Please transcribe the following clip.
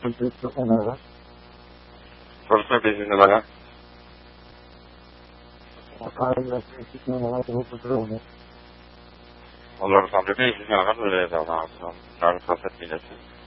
Forse bisogna pagare. Allora, sempre bisogna pagare le da una cosa